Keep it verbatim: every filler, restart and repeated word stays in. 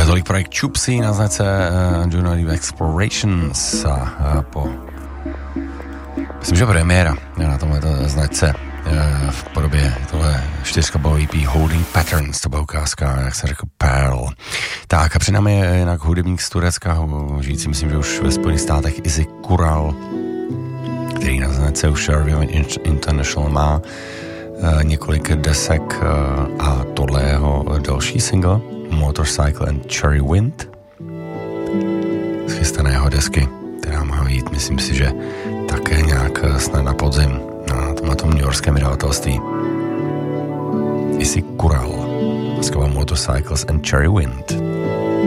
Tolik projekt Chupsy na značce uh, Juno Deep Explorations a uh, po myslím, že premiéra na tomhle značce uh, v podobě tohle čtyřkabový E P Holding Patterns, to byla ukázka, jak jsem řekl, Pearl. Tak a před námi je jinak hudebník z Turecka, žijící myslím, že už ve Spojených státech, Izzy Kural, který na značce už Raven International má uh, několik desek uh, a tohle je jeho další single Motorcycle and Cherry Wind z chystaného desky, která má vyjít, myslím si, že také nějak snad na podzim na tomhletom newyorském vydavatelství. Izzy Kural, skvělá Motorcycles and Cherry Wind.